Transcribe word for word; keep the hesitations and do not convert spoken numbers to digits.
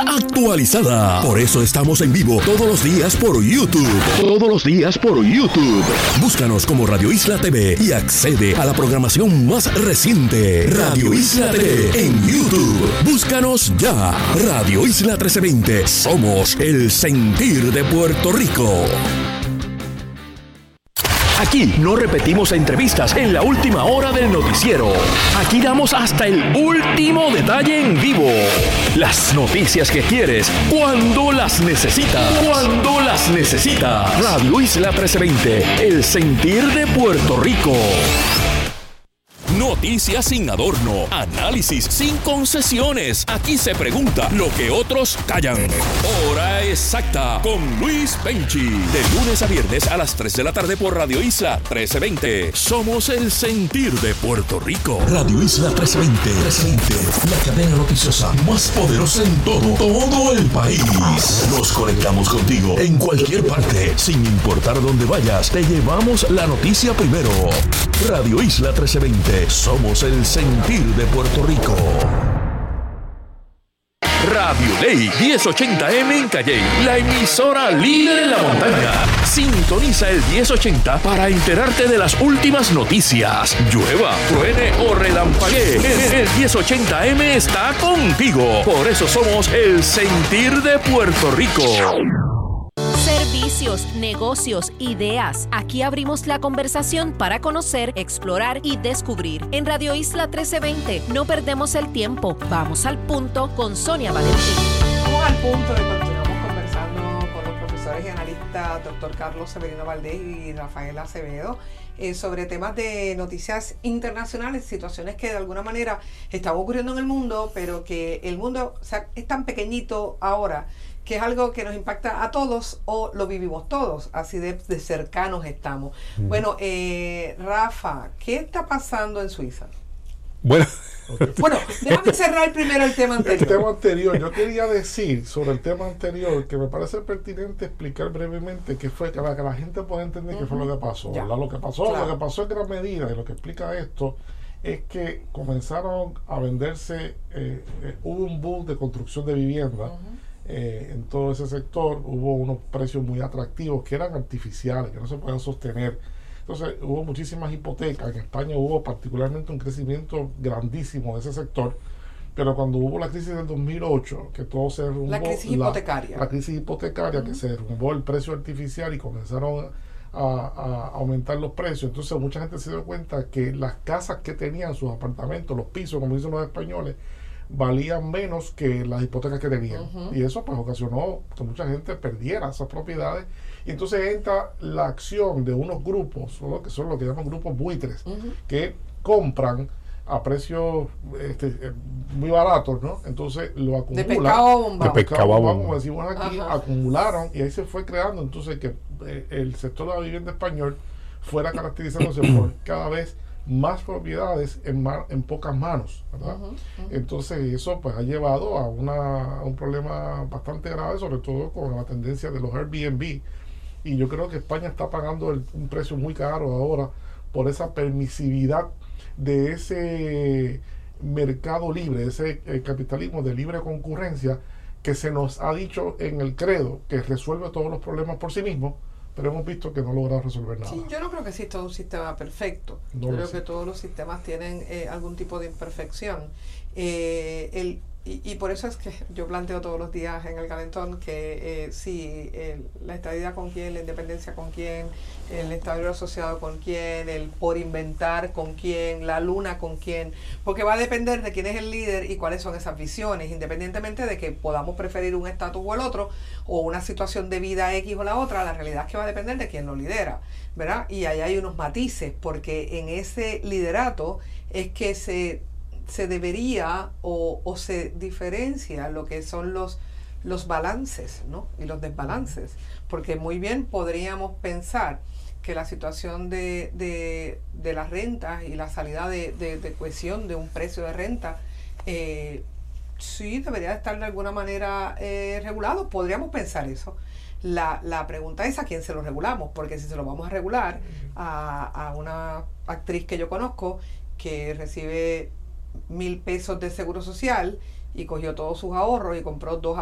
actualizada. Por eso estamos en vivo todos los días por YouTube. Todos los días por YouTube. Búscanos como Radio Isla T V y accede a la programación más reciente. Radio Isla T V en YouTube. Búscanos ya. Radio Isla trece veinte. Somos el sentir de Puerto Rico. Aquí no repetimos entrevistas en la última hora del noticiero. Aquí damos hasta el último detalle en vivo. Las noticias que quieres, cuando las necesitas. Cuando las necesitas. Radio Isla trece veinte, el sentir de Puerto Rico. Noticias sin adorno, análisis sin concesiones. Aquí se pregunta lo que otros callan. Hora exacta con Luis Penchi. De lunes a viernes a las tres de la tarde por Radio Isla trece veinte. Somos el sentir de Puerto Rico. Radio Isla trece veinte. trece veinte. La cadena noticiosa más poderosa en todo, todo el país. Nos conectamos contigo en cualquier parte. Sin importar dónde vayas, te llevamos la noticia primero. Radio Isla trece veinte. Somos el sentir de Puerto Rico. Radio Ley diez ochenta eme en Calley, la emisora líder en la montaña. Sintoniza el diez ochenta para enterarte de las últimas noticias. Llueva, truene o relampaguee, el, el diez ochenta eme está contigo. Por eso somos el sentir de Puerto Rico. Servicios, negocios, ideas. Aquí abrimos la conversación para conocer, explorar y descubrir. En Radio Isla trece veinte no perdemos el tiempo. Vamos al punto con Sonia Valentín. Vamos al punto y continuamos conversando con los profesores y analistas doctor Carlos Severino Valdés y Rafael Acevedo eh, sobre temas de noticias internacionales, situaciones que de alguna manera están ocurriendo en el mundo, pero que el mundo, o sea, es tan pequeñito ahora que es algo que nos impacta a todos o lo vivimos todos, así de, de cercanos estamos. Mm. Bueno, eh, Rafa, ¿qué está pasando en Suiza? Bueno, bueno, déjame cerrar primero el tema anterior. El tema anterior, yo quería decir sobre el tema anterior que me parece pertinente explicar brevemente qué fue, para que la gente pueda entender uh-huh. qué fue lo que pasó. ¿verdad? Lo que pasó, claro. lo que pasó en gran medida, y lo que explica esto, es que comenzaron a venderse, eh, eh, hubo un boom de construcción de vivienda. Uh-huh. Eh, en todo ese sector hubo unos precios muy atractivos que eran artificiales, que no se podían sostener. Entonces hubo muchísimas hipotecas. En España hubo particularmente un crecimiento grandísimo de ese sector, pero cuando hubo la crisis del dos mil ocho, que todo se derrumbó, la crisis hipotecaria, la, la crisis hipotecaria uh-huh. que se derrumbó el precio artificial y comenzaron a, a aumentar los precios, entonces mucha gente se dio cuenta que las casas que tenían, sus apartamentos, los pisos, como dicen los españoles, valían menos que las hipotecas que tenían. Uh-huh. Y eso pues ocasionó que mucha gente perdiera esas propiedades. Y entonces entra la acción de unos grupos, ¿no? que son lo que llaman grupos buitres, uh-huh. que compran a precios este, muy baratos, ¿no? Entonces lo acumulan. De pescado bomba. De pescado bomba, como decimos aquí, Ajá. acumularon y ahí se fue creando entonces que eh, el sector de la vivienda español fuera caracterizándose por cada vez más propiedades en, ma- en pocas manos, ¿verdad? Uh-huh, uh-huh. Entonces eso pues ha llevado a, una, a un problema bastante grave, sobre todo con la tendencia de los Airbnb, y yo creo que España está pagando el, un precio muy caro ahora por esa permisividad de ese mercado libre, ese eh, capitalismo de libre concurrencia que se nos ha dicho en el credo que resuelve todos los problemas por sí mismo, pero hemos visto que no logra resolver nada. Sí, yo no creo que exista un sistema perfecto. No yo creo sé. que todos los sistemas tienen eh, algún tipo de imperfección. Eh, el, y, y por eso es que yo planteo todos los días en el calentón que eh, sí, el, la estadidad con quién, la independencia con quién, el Estado asociado con quién, el por inventar con quién, la luna con quién, porque va a depender de quién es el líder y cuáles son esas visiones, independientemente de que podamos preferir un estatus o el otro, o una situación de vida X o la otra, la realidad es que va a depender de quién lo lidera, ¿verdad? Y ahí hay unos matices, porque en ese liderato es que se, se debería o, o se diferencia lo que son los, los balances, ¿no? Y los desbalances, porque muy bien podríamos pensar que la situación de, de, de las rentas y la salida de, de, de cohesión de un precio de renta eh, sí debería estar de alguna manera eh, regulado. Podríamos pensar eso. La, la pregunta es a quién se lo regulamos, porque si se lo vamos a regular a, a una actriz que yo conozco que recibe mil pesos de seguro social y cogió todos sus ahorros y compró dos